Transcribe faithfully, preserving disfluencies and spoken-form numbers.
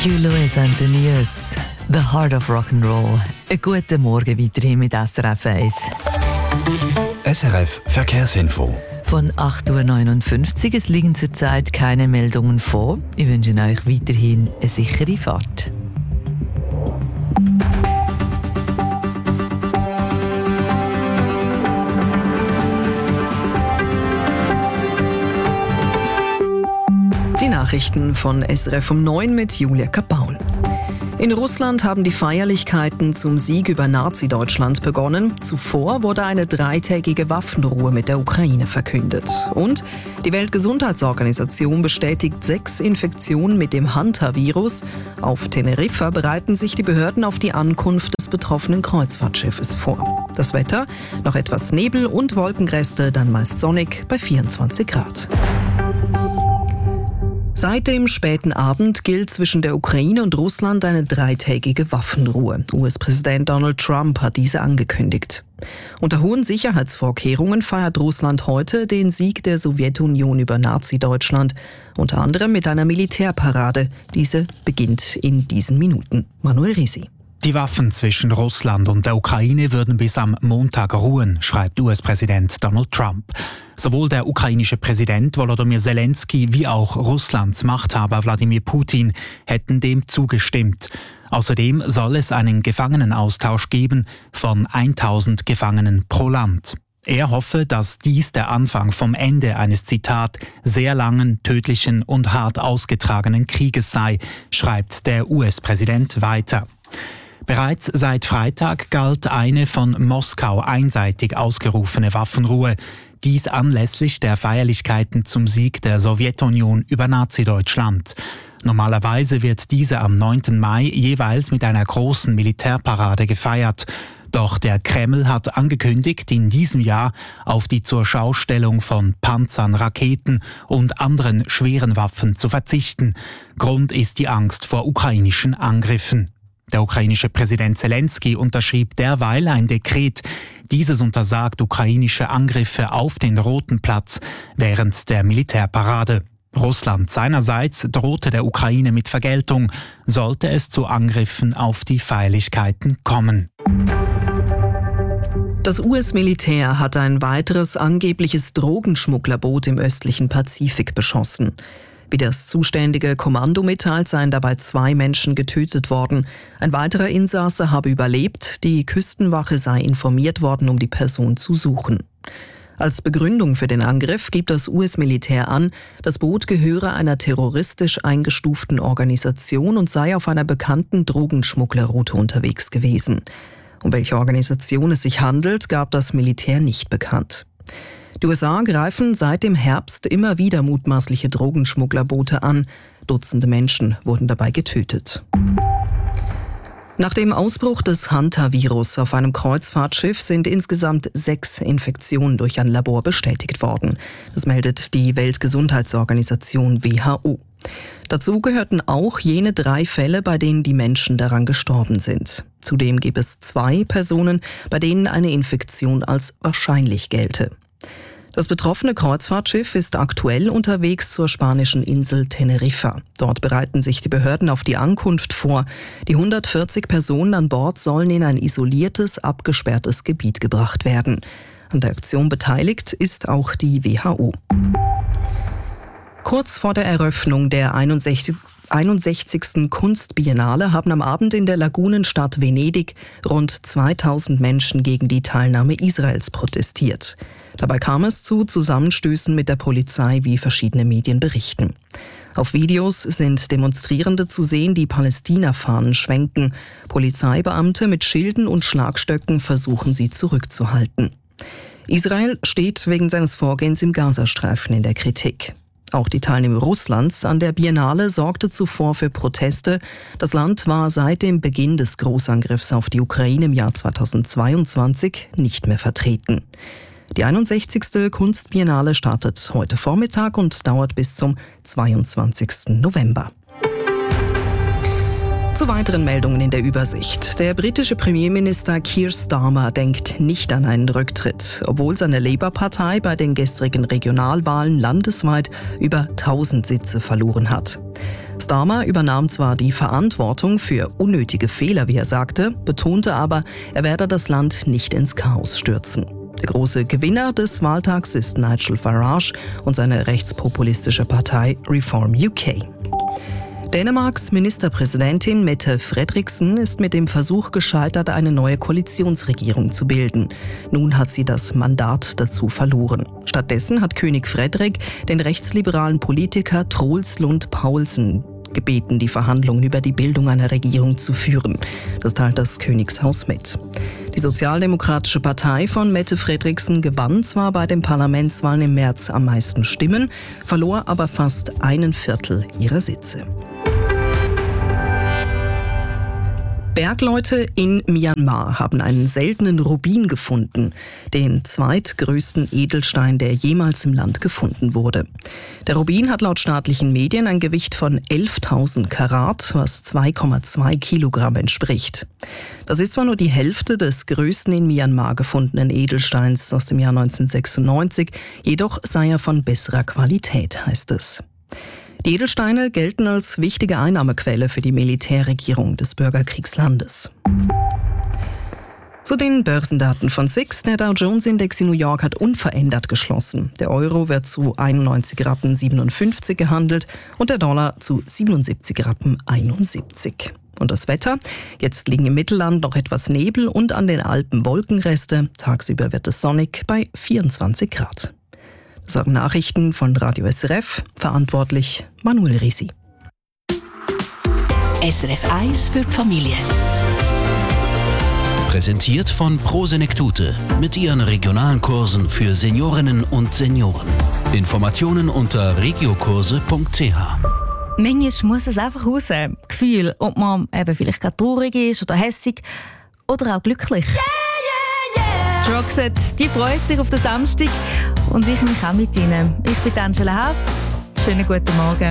Hugh Lewis and the News, The Heart of Rock'n'Roll. Einen guten Morgen weiterhin mit S R F eins. S R F Verkehrsinfo. Von acht Uhr neunundfünfzig, es liegen zurzeit keine Meldungen vor. Ich wünsche euch weiterhin eine sichere Fahrt. Die Nachrichten von S R F um neun mit Julia Kapaun. In Russland haben die Feierlichkeiten zum Sieg über Nazi-Deutschland begonnen. Zuvor wurde eine dreitägige Waffenruhe mit der Ukraine verkündet. Und die Weltgesundheitsorganisation bestätigt sechs Infektionen mit dem Hantavirus. Auf Teneriffa bereiten sich die Behörden auf die Ankunft des betroffenen Kreuzfahrtschiffes vor. Das Wetter: noch etwas Nebel und Wolkenreste, dann meist sonnig bei vierundzwanzig Grad. Seit dem späten Abend gilt zwischen der Ukraine und Russland eine dreitägige Waffenruhe. U S-Präsident Donald Trump hat diese angekündigt. Unter hohen Sicherheitsvorkehrungen feiert Russland heute den Sieg der Sowjetunion über Nazi-Deutschland, unter anderem mit einer Militärparade. Diese beginnt in diesen Minuten. Manuel Risi. Die Waffen zwischen Russland und der Ukraine würden bis am Montag ruhen, schreibt U S-Präsident Donald Trump. Sowohl der ukrainische Präsident Volodymyr Zelensky wie auch Russlands Machthaber Wladimir Putin hätten dem zugestimmt. Außerdem soll es einen Gefangenenaustausch geben von tausend Gefangenen pro Land. Er hoffe, dass dies der Anfang vom Ende eines, Zitat, sehr langen, tödlichen und hart ausgetragenen Krieges sei, schreibt der U S-Präsident weiter. Bereits seit Freitag galt eine von Moskau einseitig ausgerufene Waffenruhe, dies anlässlich der Feierlichkeiten zum Sieg der Sowjetunion über Nazi-Deutschland. Normalerweise wird diese am neunten Mai jeweils mit einer großen Militärparade gefeiert. Doch der Kreml hat angekündigt, in diesem Jahr auf die Zurschaustellung von Panzern, Raketen und anderen schweren Waffen zu verzichten. Grund ist die Angst vor ukrainischen Angriffen. Der ukrainische Präsident Zelensky unterschrieb derweil ein Dekret. Dieses untersagt ukrainische Angriffe auf den Roten Platz während der Militärparade. Russland seinerseits drohte der Ukraine mit Vergeltung, sollte es zu Angriffen auf die Feierlichkeiten kommen. Das U S-Militär hat ein weiteres angebliches Drogenschmugglerboot im östlichen Pazifik beschossen. Wie das zuständige Kommando mitteilt, seien dabei zwei Menschen getötet worden. Ein weiterer Insasse habe überlebt. Die Küstenwache sei informiert worden, um die Person zu suchen. Als Begründung für den Angriff gibt das U S-Militär an, das Boot gehöre einer terroristisch eingestuften Organisation und sei auf einer bekannten Drogenschmugglerroute unterwegs gewesen. Um welche Organisation es sich handelt, gab das Militär nicht bekannt. Die U S A greifen seit dem Herbst immer wieder mutmaßliche Drogenschmugglerboote an. Dutzende Menschen wurden dabei getötet. Nach dem Ausbruch des Hantavirus auf einem Kreuzfahrtschiff sind insgesamt sechs Infektionen durch ein Labor bestätigt worden. Das meldet die Weltgesundheitsorganisation W H O. Dazu gehörten auch jene drei Fälle, bei denen die Menschen daran gestorben sind. Zudem gibt es zwei Personen, bei denen eine Infektion als wahrscheinlich gelte. Das betroffene Kreuzfahrtschiff ist aktuell unterwegs zur spanischen Insel Teneriffa. Dort bereiten sich die Behörden auf die Ankunft vor. Die hundertvierzig Personen an Bord sollen in ein isoliertes, abgesperrtes Gebiet gebracht werden. An der Aktion beteiligt ist auch die W H O. Kurz vor der Eröffnung der einundsechzigsten Kunstbiennale haben am Abend in der Lagunenstadt Venedig rund zweitausend Menschen gegen die Teilnahme Israels protestiert. Dabei kam es zu Zusammenstößen mit der Polizei, wie verschiedene Medien berichten. Auf Videos sind Demonstrierende zu sehen, die Palästina-Fahnen schwenken. Polizeibeamte mit Schilden und Schlagstöcken versuchen, sie zurückzuhalten. Israel steht wegen seines Vorgehens im Gazastreifen in der Kritik. Auch die Teilnahme Russlands an der Biennale sorgte zuvor für Proteste. Das Land war seit dem Beginn des Großangriffs auf die Ukraine im Jahr zweitausendzweiundzwanzig nicht mehr vertreten. Die einundsechzigste Kunstbiennale startet heute Vormittag und dauert bis zum zweiundzwanzigsten November. Zu weiteren Meldungen in der Übersicht. Der britische Premierminister Keir Starmer denkt nicht an einen Rücktritt, obwohl seine Labour-Partei bei den gestrigen Regionalwahlen landesweit über tausend Sitze verloren hat. Starmer übernahm zwar die Verantwortung für unnötige Fehler, wie er sagte, betonte aber, er werde das Land nicht ins Chaos stürzen. Der große Gewinner des Wahltags ist Nigel Farage und seine rechtspopulistische Partei Reform U K. Dänemarks Ministerpräsidentin Mette Frederiksen ist mit dem Versuch gescheitert, eine neue Koalitionsregierung zu bilden. Nun hat sie das Mandat dazu verloren. Stattdessen hat König Frederik den rechtsliberalen Politiker Troels Lund Poulsen gebeten, die Verhandlungen über die Bildung einer Regierung zu führen. Das teilt das Königshaus mit. Die Sozialdemokratische Partei von Mette Frederiksen gewann zwar bei den Parlamentswahlen im März am meisten Stimmen, verlor aber fast einen Viertel ihrer Sitze. Bergleute in Myanmar haben einen seltenen Rubin gefunden, den zweitgrößten Edelstein, der jemals im Land gefunden wurde. Der Rubin hat laut staatlichen Medien ein Gewicht von elftausend Karat, was zwei Komma zwei Kilogramm entspricht. Das ist zwar nur die Hälfte des größten in Myanmar gefundenen Edelsteins aus dem Jahr neunzehnhundertsechsundneunzig, jedoch sei er von besserer Qualität, heißt es. Die Edelsteine gelten als wichtige Einnahmequelle für die Militärregierung des Bürgerkriegslandes. Zu den Börsendaten von S I X. Der Dow Jones Index in New York hat unverändert geschlossen. Der Euro wird zu einundneunzig Rappen siebenundfünfzig gehandelt und der Dollar zu siebenundsiebzig Rappen einundsiebzig. Und das Wetter? Jetzt liegen im Mittelland noch etwas Nebel und an den Alpen Wolkenreste. Tagsüber wird es sonnig bei vierundzwanzig Grad. Das sagen Nachrichten von Radio S R F, verantwortlich Manuel Risi. S R F eins für die Familie. Präsentiert von Pro Senektute mit ihren regionalen Kursen für Seniorinnen und Senioren. Informationen unter regiokurse punkt c h. Manchmal muss es einfach raus. Gefühl, ob man eben vielleicht gerade traurig ist oder hässig oder auch glücklich. Yeah, yeah, yeah. Die Roxette, die freut sich auf den Samstag und ich mich auch mit ihnen. Ich bin Angela Haas. Schönen guten Morgen.